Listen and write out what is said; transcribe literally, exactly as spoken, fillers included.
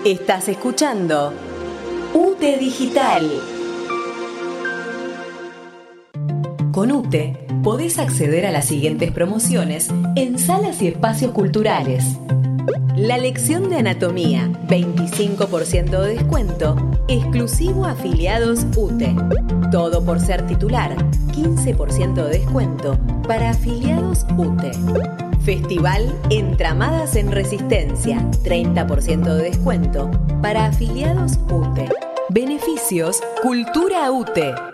Estás escuchando UTE Digital. Con UTE podés acceder a las siguientes promociones en salas y espacios culturales. La lección de anatomía, veinticinco por ciento de descuento, exclusivo a afiliados UTE. Todo por ser titular, quince por ciento de descuento para afiliados UTE. Festival Entramadas en Resistencia, treinta por ciento de descuento para afiliados UTE. Beneficios Cultura UTE.